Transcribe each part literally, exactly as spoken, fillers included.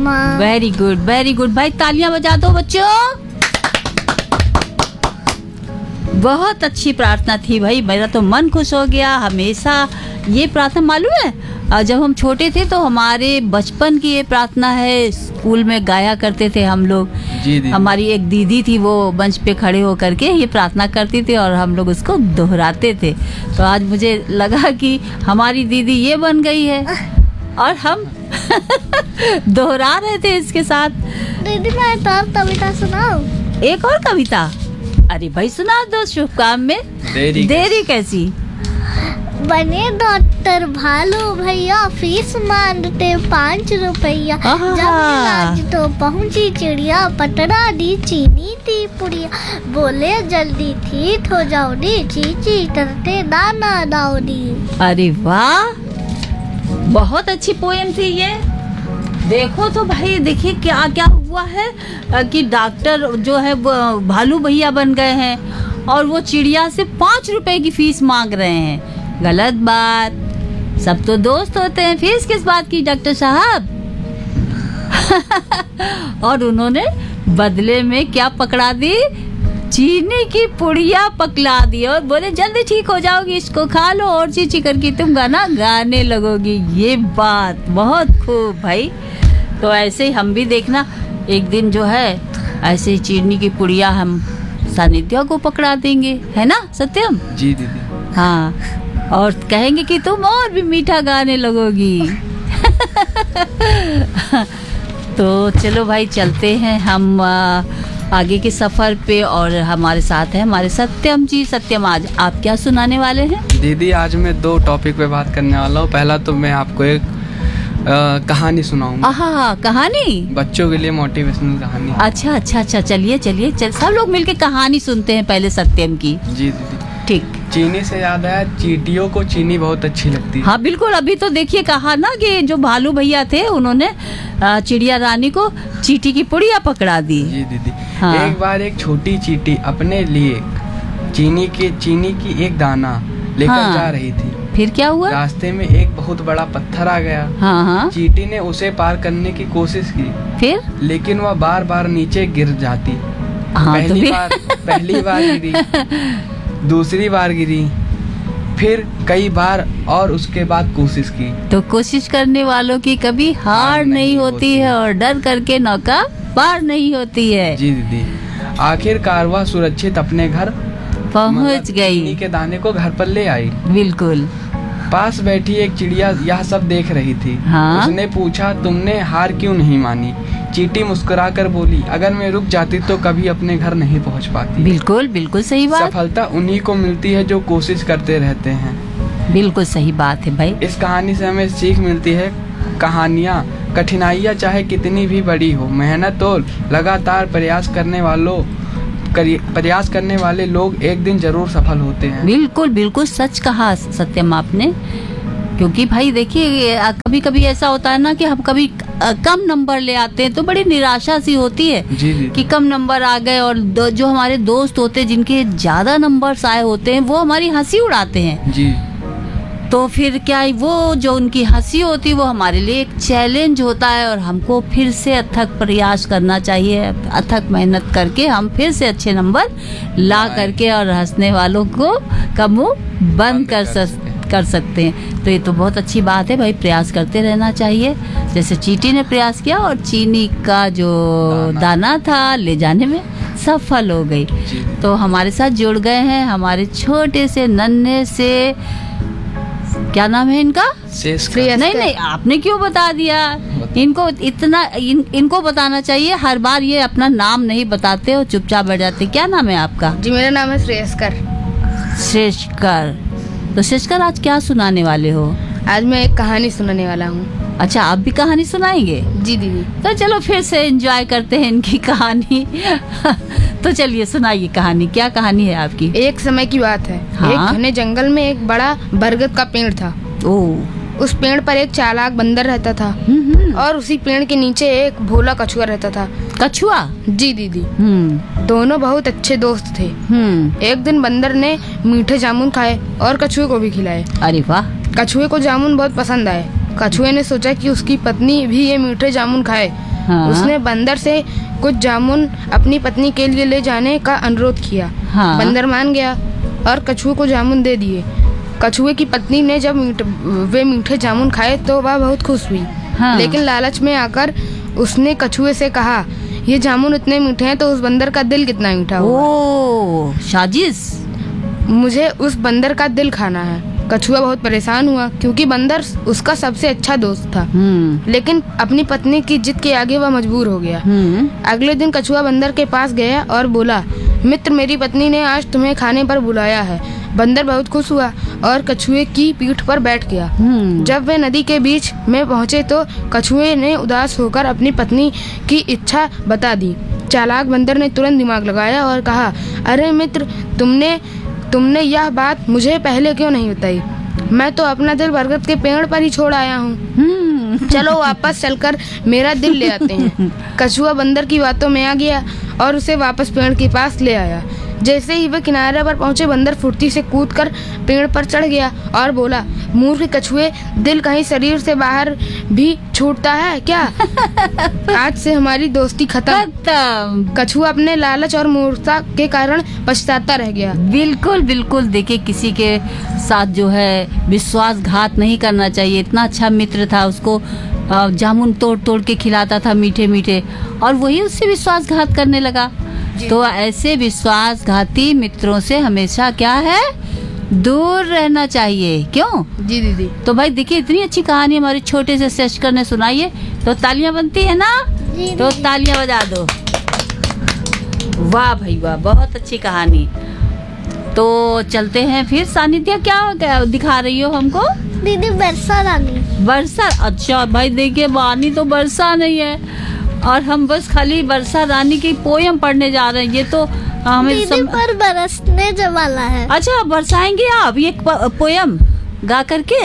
माँ। Very good very good भाई, तालियां बजा दो बच्चों। बहुत अच्छी प्रार्थना थी भाई, मेरा तो मन खुश हो गया। हमेशा ये प्रार्थना मालूम है, जब हम छोटे थे तो हमारे बचपन की ये प्रार्थना है, स्कूल में गाया करते थे हम लोग। जी दी। हमारी एक दीदी थी, वो मंच पे खड़े होकर के ये प्रार्थना करती थी और हम लोग उसको दोहराते थे। तो आज मुझे लगा कि हमारी दीदी ये बन गई है और हम दोहरा रहे थे इसके साथ। दीदी मैं तो कविता सुनाऊं? एक और कविता? अरे भाई सुना दो, शुभ काम में देरी देरी कैसी? बने डॉक्टर भालू भैया, फीस मांगते पाँच रुपया। आहा। जब इलाज तो पहुंची चिड़िया, पटरा दी चीनी थी पुड़िया। बोले जल्दी ठीक हो जाओ दी, चीची करते दाना दाओ दी। अरे वाह, बहुत अच्छी पोएम थी ये। देखो तो भाई, देखिए क्या क्या हुआ है कि डॉक्टर जो है वो भालू भैया बन गए हैं और वो चिड़िया से पाँच रुपए की फीस मांग रहे हैं। गलत बात, सब तो दोस्त होते हैं, फीस किस बात की डॉक्टर साहब? और उन्होंने बदले में क्या पकड़ा दी? चीनी की पुड़िया पकड़ा दी और बोले जल्दी ठीक हो जाओगी, इसको खा लो और चीची करके तुम गाना गाने लगोगी। ये बात बहुत खूब भाई। तो ऐसे ही हम भी देखना, एक दिन जो है ऐसे ही चीनी की पुड़िया हम सानिध्या को पकड़ा देंगे, है ना सत्यम? जी दीदी। हाँ, और कहेंगे कि तुम और भी मीठा गाने लगोगी। तो चलो भाई, चलते हैं हम आ, आगे के सफर पे, और हमारे साथ है हमारे सत्यम जी। सत्यम, आज आप क्या सुनाने वाले हैं? दीदी आज मैं दो टॉपिक पे बात करने वाला हूँ। पहला तो मैं आपको एक आ, कहानी सुनाऊंगा। आहा, कहानी? बच्चों के लिए मोटिवेशनल कहानी। अच्छा अच्छा अच्छा, चलिए चलिए चल, सब लोग मिलके कहानी सुनते हैं पहले सत्यम की। जी दीदी। ठीक। चीनी से याद आया, चींटियों को चीनी बहुत अच्छी लगती है। हाँ बिल्कुल, अभी तो देखिए कहा ना कि जो भालू भैया थे उन्होंने चिड़िया रानी को चींटी की पुड़िया पकड़ा दी। जी दीदी। हाँ। एक बार एक छोटी चींटी अपने लिए चीनी के चीनी की एक दाना लेकर हाँ। जा रही थी। फिर क्या हुआ? रास्ते में एक बहुत बड़ा पत्थर आ गया। हाँ हाँ। चींटी ने उसे पार करने की कोशिश की, फिर? लेकिन वह बार बार नीचे गिर जाती। हाँ, पहली तो फिर? बार पहली बार गिरी, दूसरी बार गिरी, फिर कई बार, और उसके बाद कोशिश की। तो कोशिश करने वालों की कभी हार नहीं, नहीं होती, होती है, और डर करके नौका पार नहीं होती है। जी दीदी। आखिरकार वह सुरक्षित अपने घर पहुंच गई। चीनी के दाने को घर पर ले आई। बिल्कुल। पास बैठी एक चिड़िया यह सब देख रही थी। हाँ? उसने पूछा, तुमने हार क्यों नहीं मानी? चींटी मुस्कुराकर बोली, अगर मैं रुक जाती तो कभी अपने घर नहीं पहुंच पाती। बिल्कुल बिल्कुल सही बात। सफलता उन्हीं को मिलती है जो कोशिश करते रहते हैं। बिल्कुल सही बात है भाई। इस कहानी से हमें सीख मिलती है, कहानियाँ कठिनाइयाँ चाहे कितनी भी बड़ी हो, मेहनत और लगातार प्रयास करने वालों प्रयास करने वाले लोग एक दिन जरूर सफल होते हैं। बिल्कुल बिल्कुल सच कहा सत्यम आपने, क्योंकि भाई देखिए कभी कभी ऐसा होता है ना कि हम कभी कम नंबर ले आते हैं तो बड़ी निराशा सी होती है। जी जी। कि कम नंबर आ गए, और जो हमारे दोस्त होते हैं जिनके ज्यादा नंबर आए होते हैं वो हमारी हंसी उड़ाते हैं। जी। तो फिर क्या वो जो उनकी हंसी होती है वो हमारे लिए एक चैलेंज होता है, और हमको फिर से अथक प्रयास करना चाहिए, अथक मेहनत करके हम फिर से अच्छे नंबर ला करके और हंसने वालों को का मुंह बंद कर सकते कर सकते हैं। तो ये तो बहुत अच्छी बात है भाई, प्रयास करते रहना चाहिए। जैसे चींटी ने प्रयास किया और चीनी का जो दाना, दाना था ले जाने में सफल हो गई। तो हमारे साथ जुड़ गए हैं हमारे छोटे से नन्हे से, क्या नाम है इनका? नहीं नहीं, आपने क्यों बता दिया? इनको इतना इन, इनको बताना चाहिए। हर बार ये अपना नाम नहीं बताते और चुपचाप बैठ जाते। क्या नाम है आपका? जी मेरा नाम है श्रेयस्कर। श्रेयस्कर। तो श्रेयस्कर, आज क्या सुनाने वाले हो? आज मैं एक कहानी सुनाने वाला हूँ। अच्छा, आप भी कहानी सुनाएंगे? जी दीदी। तो चलो फिर से एंजॉय करते हैं इनकी कहानी। तो चलिए सुनाइए कहानी। क्या कहानी है आपकी? एक समय की बात है। हाँ? एक घने जंगल में एक बड़ा बरगद का पेड़ था। ओह। उस पेड़ पर एक चालाक बंदर रहता था, और उसी पेड़ के नीचे एक भोला कछुआ रहता था। कछुआ? जी दीदी। हम्म। दोनों बहुत अच्छे दोस्त थे। हम्म। एक दिन बंदर ने मीठे जामुन खाए और कछुए को भी खिलाए। अरे वाह। कछुए को जामुन बहुत पसंद आए। कछुए ने सोचा कि उसकी पत्नी भी ये मीठे जामुन खाए हाँ। उसने बंदर से कुछ जामुन अपनी पत्नी के लिए ले जाने का अनुरोध किया। हाँ। बंदर मान गया और कछुए को जामुन दे दिए। कछुए की पत्नी ने जब मीठ, वे मीठे जामुन खाए तो वह बहुत खुश हुई। हाँ। लेकिन लालच में आकर उसने कछुए से कहा, ये जामुन इतने मीठे हैं तो उस बंदर का दिल कितना मीठा होगा। ओ साजिश। मुझे उस बंदर का दिल खाना है। कछुआ बहुत परेशान हुआ क्योंकि बंदर उसका सबसे अच्छा दोस्त था। हम्म लेकिन अपनी पत्नी की जिद के आगे वह मजबूर हो गया। हम्म अगले दिन कछुआ बंदर के पास गया और बोला, मित्र, मेरी पत्नी ने आज तुम्हें खाने पर बुलाया है। बंदर बहुत खुश हुआ और कछुए की पीठ पर बैठ गया। हम्म जब वे नदी के बीच में पहुंचे तो कछुए ने उदास होकर अपनी पत्नी की इच्छा बता दी। चालाक बंदर ने तुरंत दिमाग लगाया और कहा, अरे मित्र, तुमने तुमने यह बात मुझे पहले क्यों नहीं बताई? मैं तो अपना दिल बरगद के पेड़ पर ही छोड़ आया हूँ। हम्म चलो वापस चलकर मेरा दिल ले आते हैं। कछुआ बंदर की बातों में आ गया और उसे वापस पेड़ के पास ले आया। जैसे ही वे किनारे पर पहुंचे, बंदर फुर्ती से कूदकर पेड़ पर चढ़ गया और बोला, मूर्ख कछुए, दिल कहीं शरीर से बाहर भी छूटता है क्या? आज से हमारी दोस्ती खत्म। खत्म। कछुआ अपने लालच और मूर्खता के कारण पछताता रह गया। बिल्कुल बिल्कुल। देखिए, किसी के साथ जो है विश्वासघात नहीं करना चाहिए। इतना अच्छा मित्र था, उसको अ, जामुन तोड़ तोड़ के खिलाता था मीठे मीठे, और वही उससे विश्वासघात करने लगा। तो ऐसे विश्वासघाती मित्रों से हमेशा क्या है, दूर रहना चाहिए। क्यों? जी दीदी। तो भाई देखिए, इतनी अच्छी कहानी हमारे छोटे से शशकर ने सुनाई है, तो तालियां बनती है ना? जी, तो जी। तालियां बजा दो। वाह भाई वाह, बहुत अच्छी कहानी। तो चलते हैं फिर। सानिध्या, क्या, क्या दिखा रही हो हमको? दीदी वर्षा रानी। वर्षा। अच्छा भाई, देखिए वानी तो वर्षा नहीं है, और हम बस खाली वर्षा रानी की पोयम पढ़ने जा रहे हैं। ये तो हमें दीदी सम... पर बरसने जो वाला है। अच्छा, बरसाएंगे आप ये प- पोयम गा करके?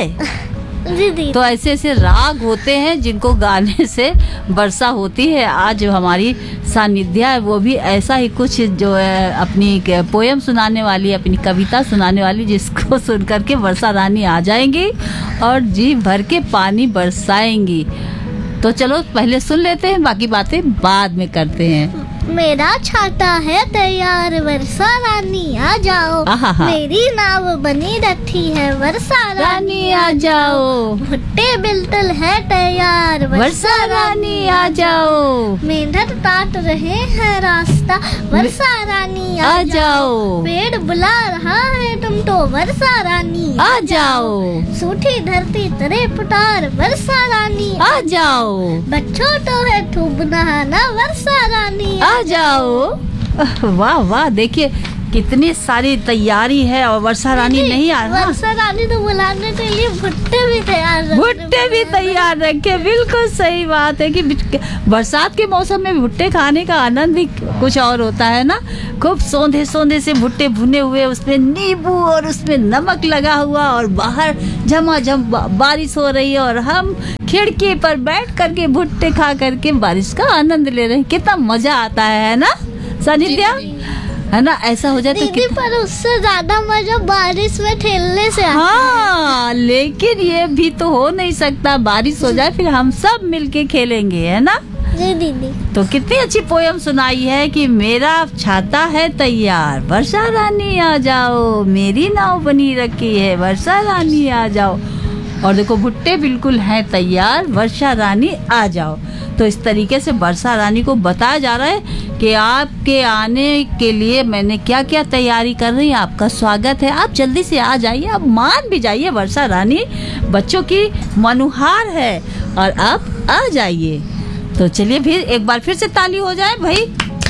जी दीदी। तो ऐसे ऐसे राग होते हैं जिनको गाने से वर्षा होती है। आज जो हमारी सानिध्या है, वो भी ऐसा ही कुछ जो है अपनी पोयम सुनाने वाली, अपनी कविता सुनाने वाली, जिसको सुन करके वर्षा रानी आ जाएंगी और जी भर के पानी बरसाएंगी। तो चलो पहले सुन लेते हैं, बाकी बातें बाद में करते हैं। मेरा छाता है तैयार, वर्षा रानी आ जाओ। आहा। मेरी नाव बनी रखी है, वर्षा रानी आ जाओ, भुट्टे बिल्कुल है तैयार, वर्षा रानी आ जाओ, मेंढक काट रहे हैं रास्ता, वर्षा रानी आ जाओ, पेड़ बुला रहा है तुम तो, वर्षा रानी आ जाओ, सूखी धरती तरे पुटार, वर्षा रानी आ जाओ, बच्चों तो है खूब नहाना, वर्षा रानी आ जाओ। वाह वाह, देखिए कितनी सारी तैयारी है, और वर्षा रानी नहीं आ रहा। वर्षा रानी तो बुलाने के लिए भुट्टे भी तैयार रखने भुट्टे भी तैयार रखे। बिल्कुल सही बात है कि बरसात के मौसम में भुट्टे खाने का आनंद ही कुछ और होता है ना। खूब सौंधे सौंधे से भुट्टे भुने हुए, उसमें नींबू और उसमें नमक लगा हुआ, और बाहर झमाझम बारिश हो रही है, और हम खिड़की पर बैठ करके भुट्टे खा करके बारिश का आनंद ले रहे हैं। कितना मजा आता है, है ना सानिध्या? है ना? ऐसा हो जाए तो दीदी, पर उससे ज्यादा मजा बारिश में खेलने से आता है। हाँ, लेकिन ये भी तो हो नहीं सकता, बारिश हो जाए फिर हम सब मिलके खेलेंगे, है ना? जी दीदी। तो कितनी अच्छी पोयम सुनाई है कि मेरा छाता है तैयार, वर्षा रानी आ जाओ, मेरी नाव बनी रखी है, वर्षा रानी आ जाओ, और देखो भुट्टे बिल्कुल हैं तैयार, वर्षा रानी आ जाओ। तो इस तरीके से वर्षा रानी को बताया जा रहा है कि आपके आने के लिए मैंने क्या क्या तैयारी कर रही है, आपका स्वागत है, आप जल्दी से आ जाइए, आप मान भी जाइए, वर्षा रानी बच्चों की मनुहार है, और आप आ जाइए। तो चलिए फिर एक बार फिर से ताली हो जाए भाई।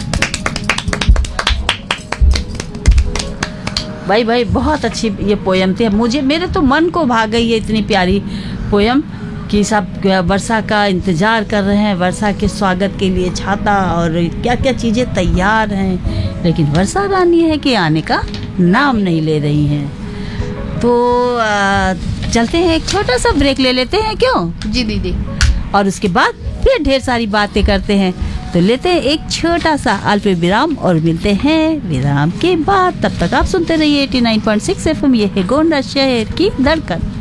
भाई भाई बहुत अच्छी ये पोयम थी। मुझे, मेरे तो मन को भा गई है इतनी प्यारी पोयम कि सब वर्षा का इंतजार कर रहे हैं, वर्षा के स्वागत के लिए छाता और क्या क्या चीज़ें तैयार हैं, लेकिन वर्षा रानी है कि आने का नाम नहीं ले रही हैं। तो आ, चलते हैं, एक छोटा सा ब्रेक ले लेते हैं, क्यों? जी दीदी। और उसके बाद फिर ढेर सारी बातें करते हैं। तो लेते हैं एक छोटा सा अल्प विराम और मिलते हैं विराम के बाद। तब तक आप सुनते रहिए eighty nine point six F M, ये है गोंडा शहर की धड़कन।